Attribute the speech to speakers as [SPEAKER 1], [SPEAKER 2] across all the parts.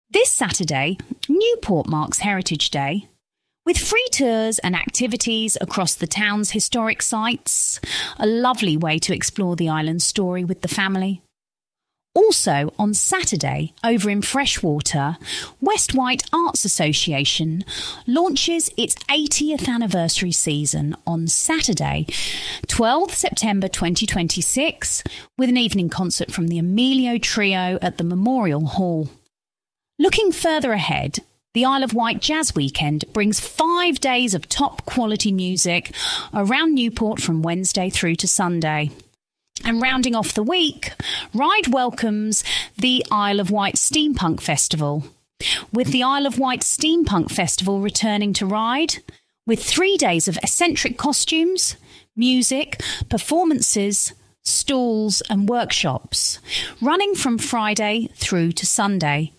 [SPEAKER 1] This Saturday, Newport marks Heritage Day, with free tours and activities across the town's historic sites, a lovely way to explore the island's story with the family. Also, on Saturday, over in Freshwater, West White Arts Association launches its 80th anniversary season on Saturday, 12th September 2026, with an evening concert from the Emilio Trio at the Memorial Hall. Looking further ahead, the Isle of Wight Jazz Weekend brings 5 days of top-quality music around Newport from Wednesday through to Sunday. And rounding off the week, Ryde welcomes the Isle of Wight Steampunk Festival, with the Isle of Wight Steampunk Festival returning to Ryde, with 3 days of eccentric costumes, music, performances, stalls and workshops, running from Friday through to Sunday.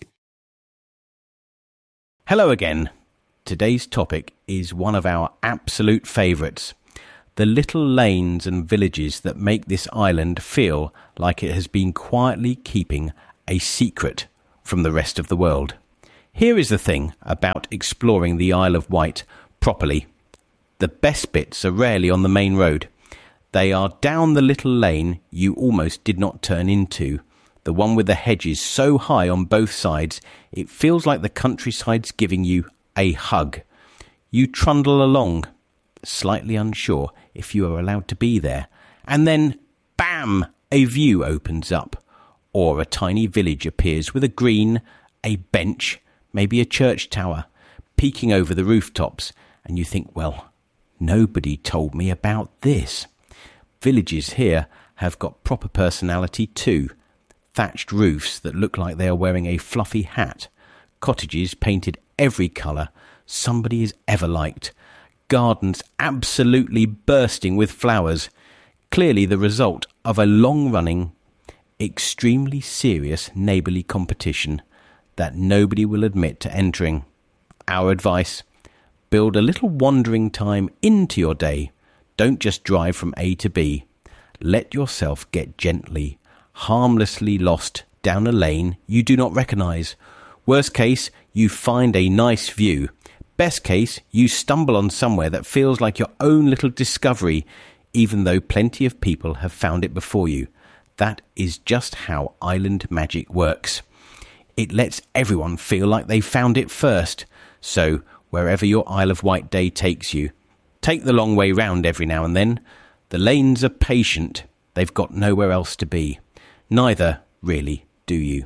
[SPEAKER 2] Hello again. Today's topic is one of our absolute favourites. The little lanes and villages that make this island feel like it has been quietly keeping a secret from the rest of the world. Here is the thing about exploring the Isle of Wight properly. The best bits are rarely on the main road. They are down the little lane you almost did not turn into. The one with the hedges so high on both sides, it feels like the countryside's giving you a hug. You trundle along, slightly unsure if you are allowed to be there, and then, bam, a view opens up, or a tiny village appears with a green, a bench, maybe a church tower, peeking over the rooftops, and you think, well, nobody told me about this. Villages here have got proper personality too. Thatched roofs that look like they are wearing a fluffy hat, cottages painted every colour somebody has ever liked, gardens absolutely bursting with flowers, clearly the result of a long-running, extremely serious neighbourly competition that nobody will admit to entering. Our advice: build a little wandering time into your day. Don't just drive from A to B. Let yourself get gently, harmlessly lost down a lane you do not recognise. Worst case, you find a nice view. Best case, you stumble on somewhere that feels like your own little discovery, even though plenty of people have found it before you. That is just how island magic works. It lets everyone feel like they found it first. So, wherever your Isle of Wight day takes you, take the long way round every now and then. The lanes are patient. They've got nowhere else to be. Neither, really, do you.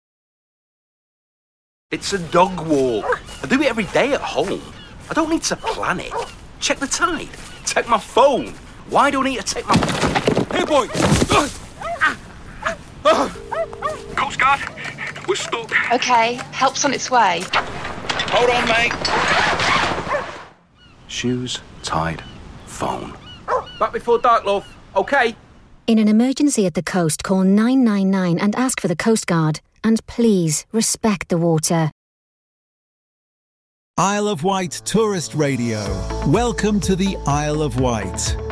[SPEAKER 3] It's a dog walk. I do it every day at home. I don't need to plan it. Check the tide. Take my phone. Why do I need to take my... Hey, boy! Coast Guard, we're stuck.
[SPEAKER 4] OK, help's on its way.
[SPEAKER 3] Hold on, mate. Shoes, tide, phone. Back before dark, love. OK?
[SPEAKER 5] In an emergency at the coast, call 999 and ask for the Coast Guard. And please, respect the water.
[SPEAKER 6] Isle of Wight Tourist Radio. Welcome to the Isle of Wight.